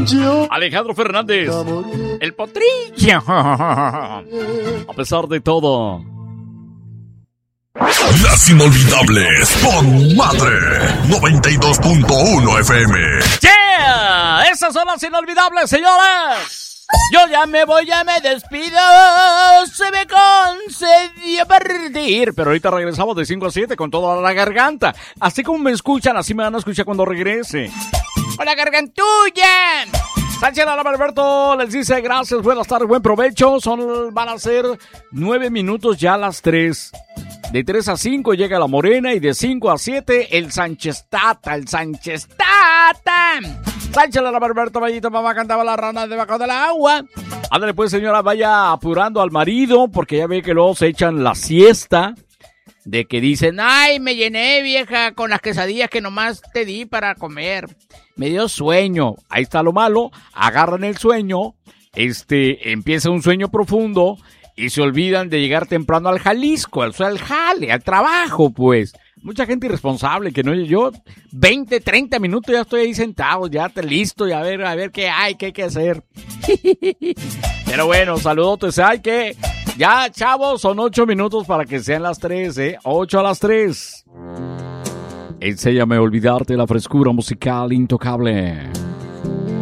Alejandro Fernández, el potrillo. A pesar de todo. Las Inolvidables con Madre 92.1 FM. ¡Yeah! Esas son las inolvidables, señores. Yo ya me voy, ya me despido. Se me concedió partir. Pero ahorita regresamos de 5 a 7 con toda la garganta. Así como me escuchan, así me van a escuchar cuando regrese. ¡Hola, gargantulla! Sánchez Alberto les dice gracias, buenas tardes, buen provecho. Van a ser 9 minutos ya a las 3. De 3 a 5 llega la Morena y de 5 a 7 el Sánchez Tata, Sánchez Alberto, Vallito, mamá cantaba la rana debajo del agua. Ándale pues, señora, vaya apurando al marido porque ya ve que luego se echan la siesta. De que dicen, ay, me llené, vieja, con las quesadillas que nomás te di para comer. Me dio sueño. Ahí está lo malo. Agarran el sueño. Empieza un sueño profundo. Y se olvidan de llegar temprano al Jalisco. Al jale, al trabajo, pues. Mucha gente irresponsable que no. Yo 20, 30 minutos ya estoy ahí sentado. Ya listo. Y a ver qué hay que hacer. Pero bueno, saludotes. Hay que... Ya, chavos, son 8 minutos para que sean las 3, 8 a las 3. Enséñame a olvidarte la frescura musical intocable.